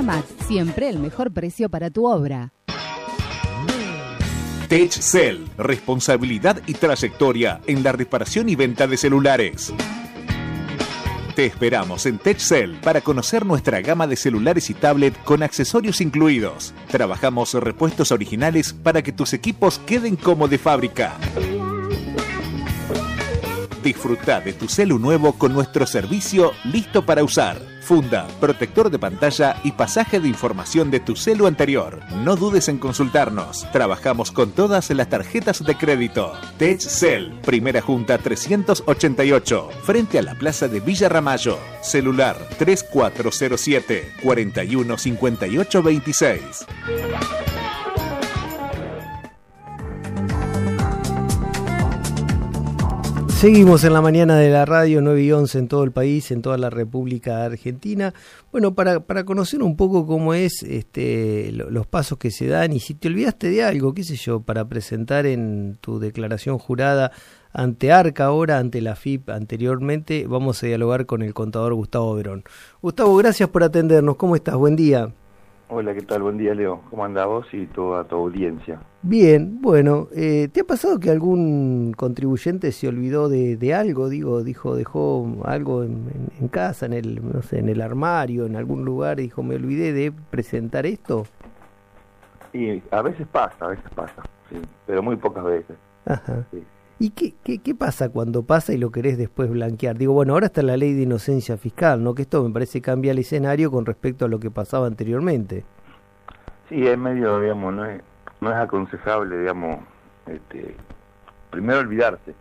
Remax, siempre el mejor precio para tu obra. Techcel, responsabilidad y trayectoria en la reparación y venta de celulares. Te esperamos en Techcel para conocer nuestra gama de celulares y tablet con accesorios incluidos. Trabajamos repuestos originales para que tus equipos queden como de fábrica. Disfruta de tu celu nuevo con nuestro servicio listo para usar. Funda, protector de pantalla y pasaje de información de tu celu anterior. No dudes en consultarnos. Trabajamos con todas las tarjetas de crédito. Techcel, Primera Junta 388, frente a la Plaza de Villa Ramallo. Celular 3407 415826. Seguimos en la mañana de la radio 9 y 11 en todo el país, en toda la República Argentina. Bueno, para conocer un poco cómo es los pasos que se dan y si te olvidaste de algo, qué sé yo, para presentar en tu declaración jurada ante ARCA ahora, ante la FIP anteriormente, vamos a dialogar con el contador Gustavo Verón. Gustavo, gracias por atendernos. ¿Cómo estás? Buen día. Hola, ¿qué tal? Buen día, Leo. ¿Cómo andás vos y toda tu audiencia? Bien, bueno, ¿te ha pasado que algún contribuyente se olvidó de algo? Dejó algo en casa, en el armario, en algún lugar, y dijo, me olvidé de presentar esto. Y a veces pasa, sí, pero muy pocas veces. Ajá. Sí. ¿Y qué pasa cuando pasa y lo querés después blanquear? Bueno, ahora está la ley de inocencia fiscal, ¿no? Que esto me parece cambia el escenario con respecto a lo que pasaba anteriormente. Sí, es medio, digamos, no es aconsejable, digamos, primero olvidarse.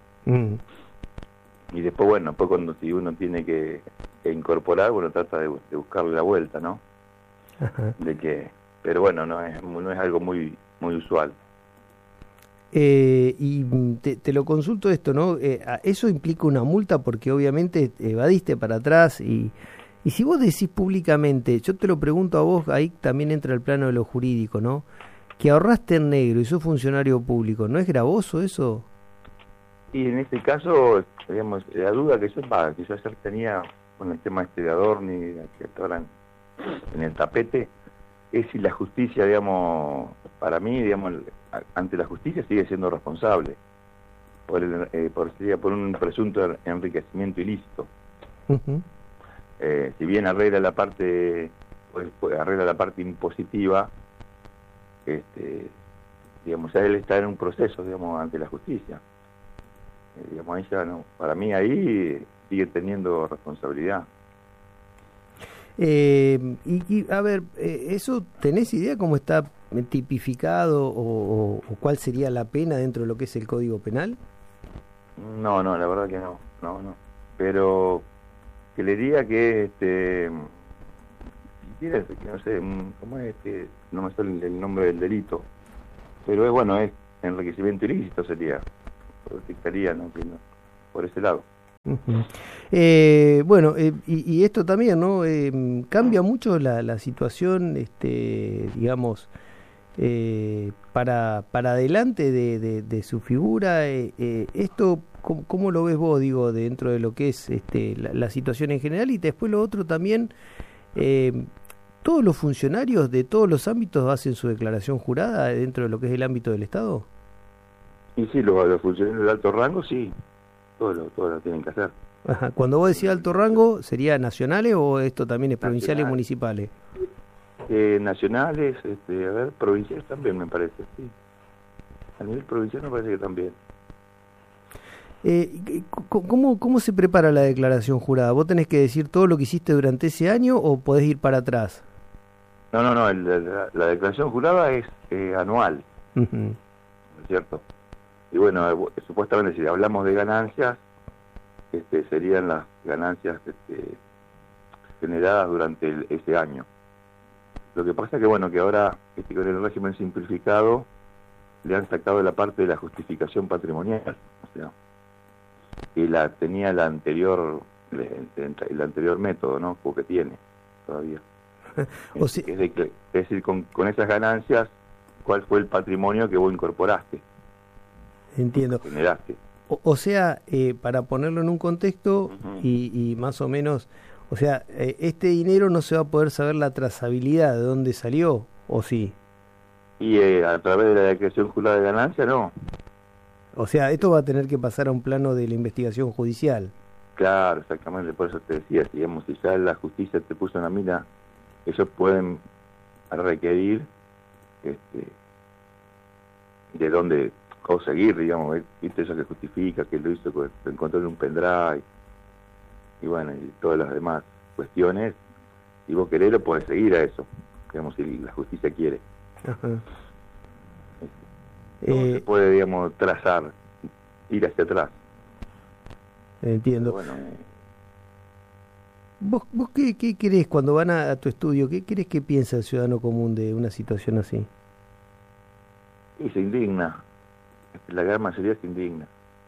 Y después, bueno, si uno tiene que incorporar, bueno, trata de buscarle la vuelta, ¿no? Ajá. Pero bueno, no es algo muy usual. Y te lo consulto esto, ¿no? Eso implica una multa porque obviamente evadiste para atrás y si vos decís públicamente, yo te lo pregunto a vos, ahí también entra el plano de lo jurídico, ¿no? Que ahorraste en negro y sos funcionario público, ¿no es gravoso eso? Y en este caso, digamos, la duda que yo ayer tenía con el tema de Adorni, que ahora en el tapete, es si la justicia, digamos, para mí, digamos, ante la justicia sigue siendo responsable por un presunto enriquecimiento ilícito. Uh-huh. Si bien arregla la parte impositiva, digamos, ya él está en un proceso, digamos, ante la justicia. Digamos, ahí ya no, para mí ahí sigue teniendo responsabilidad. Y a ver, ¿eso tenés idea cómo está tipificado o cuál sería la pena dentro de lo que es el Código Penal? No, la verdad que no. Pero que le diga que si quieres, no sé, ¿cómo es? No me sale el nombre del delito, pero es enriquecimiento ilícito sería, estaría, ¿no? Por ese lado. Uh-huh. Y esto también, ¿no? Cambia mucho la situación, digamos, para adelante de su figura. Esto, ¿cómo lo ves vos, dentro de lo que es la situación en general? Y después lo otro también, ¿todos los funcionarios de todos los ámbitos hacen su declaración jurada dentro de lo que es el ámbito del Estado? Y sí, los funcionarios de alto rango, sí. Todos lo tienen que hacer. Ajá. Cuando vos decís alto rango, ¿sería nacionales o esto también es provinciales y municipales? Nacionales, provinciales también me parece, sí. A nivel provincial me parece que también. ¿Cómo se prepara la declaración jurada? ¿Vos tenés que decir todo lo que hiciste durante ese año o podés ir para atrás? No, la declaración jurada es anual, uh-huh. ¿No es cierto? Y bueno, supuestamente si hablamos de ganancias, serían las ganancias generadas durante ese año. Lo que pasa es que ahora con el régimen simplificado le han sacado la parte de la justificación patrimonial, o sea, que la tenía el anterior método, ¿no? Porque tiene todavía. Es decir, con esas ganancias, ¿cuál fue el patrimonio que vos incorporaste? Entiendo. Generaste. O sea, para ponerlo en un contexto, uh-huh. y más o menos O sea, este dinero no se va a poder saber la trazabilidad de dónde salió, ¿o sí? Y a través de la declaración jurada de ganancia, no. O sea, esto va a tener que pasar a un plano de la investigación judicial. Claro, exactamente, por eso te decía, digamos, si ya la justicia te puso en la mira, ellos pueden requerir de dónde conseguir, digamos, viste eso que justifica, que lo hizo, lo encontró en un pendrive, y bueno, y todas las demás cuestiones, si vos querés lo podés seguir a eso, digamos, si la justicia quiere. Ajá. No se puede, digamos, trazar, ir hacia atrás. Entiendo. Pero bueno, ¿Vos qué querés cuando van a tu estudio? ¿Qué querés que piensa el ciudadano común de una situación así? y se indigna, la gran mayoría se indigna.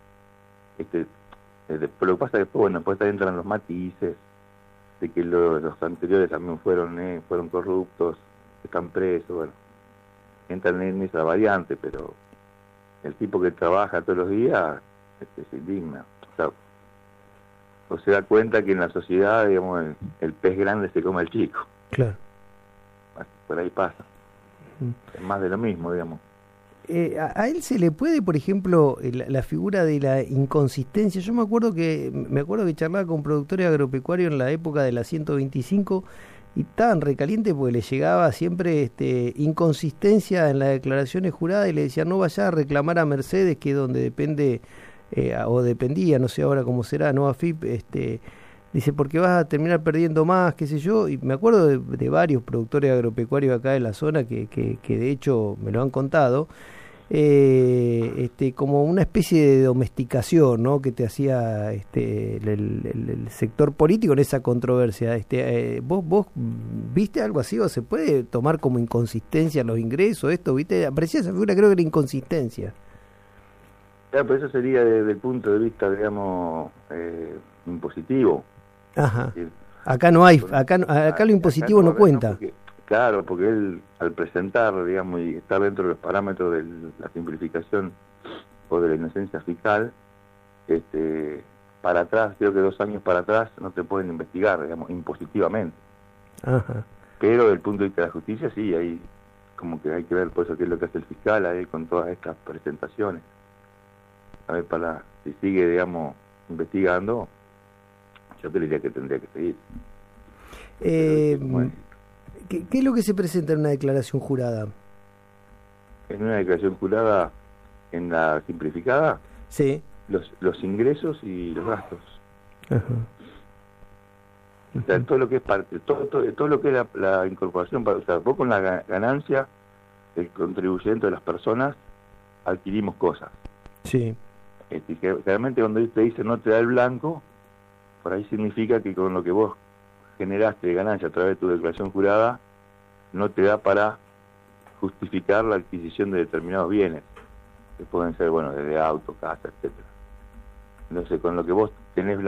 Pero lo que pasa es que, bueno, después entran los matices, de que los anteriores también fueron corruptos, están presos, bueno, entran en esa variante, pero el tipo que trabaja todos los días se indigna. O se da cuenta que en la sociedad, digamos, el pez grande se come al chico. Claro. Por ahí pasa. Es más de lo mismo, digamos. A él se le puede, por ejemplo, la figura de la inconsistencia. Yo me acuerdo que charlaba con productores agropecuarios en la época de la 125 y estaban recalientes porque le llegaba siempre inconsistencia en las declaraciones juradas y le decían no vaya a reclamar a Mercedes, que es donde depende o dependía, no sé ahora cómo será, no AFIP, dice porque vas a terminar perdiendo más, qué sé yo, y me acuerdo de varios productores agropecuarios acá en la zona que de hecho me lo han contado, como una especie de domesticación, ¿no?, que te hacía el sector político en esa controversia. ¿Vos viste algo así o se puede tomar como inconsistencia los ingresos, esto, viste? Aparecía esa figura, creo que era inconsistencia. Claro, pero eso sería desde el punto de vista, digamos, impositivo. Ajá. Acá no hay, acá lo impositivo no cuenta. Porque él, al presentar, digamos, y estar dentro de los parámetros de la simplificación o de la inocencia fiscal, para atrás, creo que 2 años para atrás, no te pueden investigar, digamos, impositivamente. Ajá. Pero desde el punto de vista de la justicia, sí, ahí como que hay que ver por eso qué es lo que hace el fiscal ahí con todas estas presentaciones. A ver, si sigue, digamos, investigando, yo creería que tendría que seguir. ¿Qué es lo que se presenta en una declaración jurada? En una declaración jurada, en la simplificada, sí, los ingresos y los gastos. Ajá. O sea, todo lo que es parte, todo lo que es la incorporación, o sea, vos con la ganancia, el contribuyente de las personas, adquirimos cosas. Sí. Que realmente cuando te dice no te da el blanco, por ahí significa que con lo que vos generaste de ganancia a través de tu declaración jurada, no te da para justificar la adquisición de determinados bienes, que pueden ser, bueno, desde auto, casa, etcétera. Entonces, con lo que vos tenés